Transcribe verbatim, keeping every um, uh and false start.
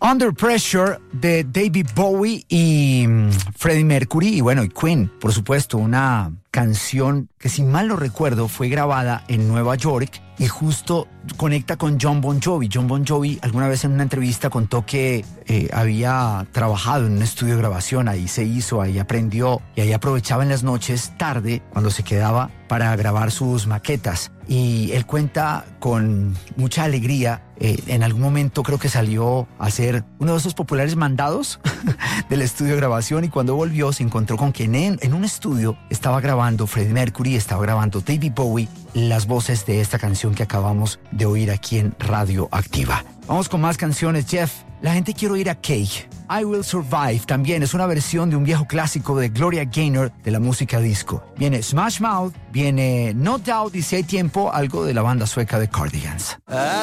Under Pressure de David Bowie y um, Freddie Mercury y bueno, y Queen, por supuesto, una canción que si mal no recuerdo fue grabada en Nueva York y justo conecta con John Bon Jovi. John Bon Jovi alguna vez en una entrevista contó que eh, había trabajado en un estudio de grabación, ahí se hizo, ahí aprendió y ahí aprovechaba en las noches tarde cuando se quedaba para grabar sus maquetas. Y él cuenta con mucha alegría, eh, en algún momento creo que salió a hacer uno de esos populares mandados del estudio de grabación y cuando volvió se encontró con que en, en un estudio estaba grabando Freddie Mercury, estaba grabando David Bowie, las voces de esta canción que acabamos de oír aquí en Radio Activa. Vamos con más canciones, Jeff. La gente quiere oír a Kay. I Will Survive también es una versión de un viejo clásico de Gloria Gaynor de la música disco. Viene Smash Mouth, viene No Doubt y si hay tiempo, algo de la banda sueca de Cardigans. I